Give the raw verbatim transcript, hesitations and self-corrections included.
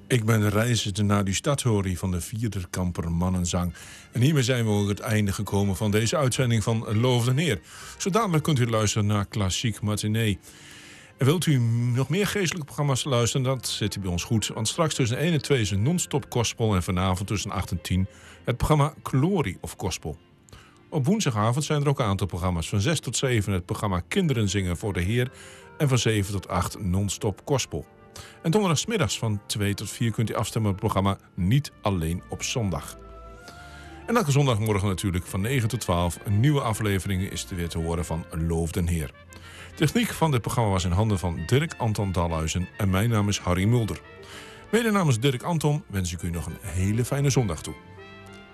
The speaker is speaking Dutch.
Ik ben de reizende naar die stadhorie van de Vierderkamper Mannenzang. En hiermee zijn we ook het einde gekomen van deze uitzending van Loof den Heer. Zo dadelijk kunt u luisteren naar Klassiek Matinee. En wilt u nog meer geestelijke programma's luisteren, dat zit u bij ons goed. Want straks tussen één en twee is een non-stop gospel en vanavond tussen acht en tien het programma Glory of Gospel. Op woensdagavond zijn er ook een aantal programma's. Van zes tot zeven het programma Kinderen zingen voor de Heer en van zeven tot acht non-stop gospel. En donderdagsmiddags van twee tot vier kunt u afstemmen op het programma Niet Alleen op Zondag. En elke zondagmorgen natuurlijk van negen tot twaalf een nieuwe aflevering is er weer te horen van Loof den Heer. De techniek van dit programma was in handen van Dirk Anton Dalhuizen en mijn naam is Harry Mulder. Mede namens Dirk Anton wens ik u nog een hele fijne zondag toe.